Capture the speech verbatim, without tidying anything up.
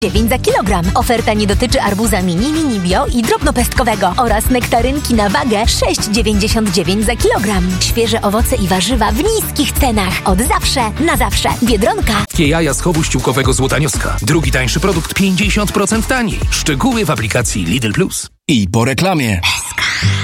dziewięć za kilogram. Oferta nie dotyczy arbuza mini, mini bio i drobnopestkowego oraz nektarynki na wagę sześć dziewięćdziesiąt dziewięć za kilogram. Świeże owoce i warzywa w niskich cenach. Od zawsze na zawsze. Biedronka. Jaja z chowu ściółkowego Złotanioska. Drugi tańszy produkt pięćdziesiąt procent taniej. Szczegóły w aplikacji Lidl Plus. I po reklamie.